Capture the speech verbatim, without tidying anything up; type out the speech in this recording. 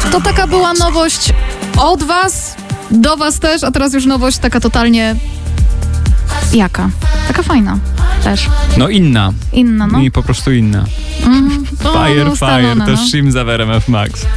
To taka była nowość od was, do was też, a teraz już nowość taka totalnie... Jaka? Taka fajna też. No inna. Inna, no. I po prostu inna. Mm, to Fire, ustalone, fire, to no. Shim za w R M F Max.